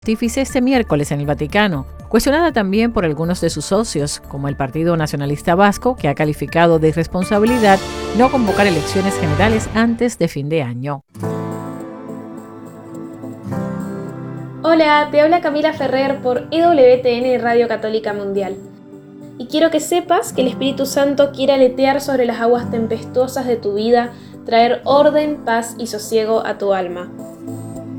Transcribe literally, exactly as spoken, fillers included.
Pontífice este miércoles en el Vaticano, cuestionada también por algunos de sus socios, como el Partido Nacionalista Vasco, que ha calificado de irresponsabilidad no convocar elecciones generales antes de fin de año. Hola, te habla Camila Ferrer por E W T N Radio Católica Mundial. Y quiero que sepas que el Espíritu Santo quiere aletear sobre las aguas tempestuosas de tu vida, traer orden, paz y sosiego a tu alma.